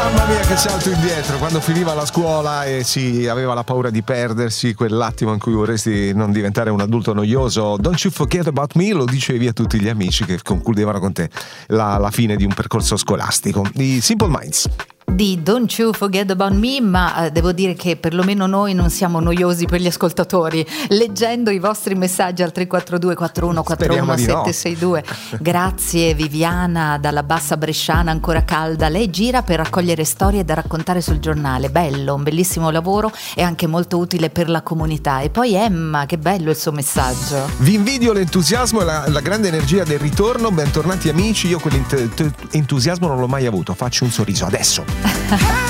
Mamma mia che salto indietro, quando finiva la scuola e si aveva la paura di perdersi quell'attimo in cui vorresti non diventare un adulto noioso. Don't you forget about me, lo dicevi a tutti gli amici che concludevano con te la fine di un percorso scolastico. I Simple Minds. Di Don't You Forget About Me, ma devo dire che perlomeno noi non siamo noiosi per gli ascoltatori, leggendo i vostri messaggi al 342 4141 762. Grazie Viviana dalla Bassa Bresciana, ancora calda. Lei gira per raccogliere storie da raccontare sul giornale, bello, un bellissimo lavoro e anche molto utile per la comunità. E poi Emma, che bello il suo messaggio. Vi invidio l'entusiasmo e la grande energia del ritorno. Bentornati amici, io quell'entusiasmo non l'ho mai avuto, faccio un sorriso adesso.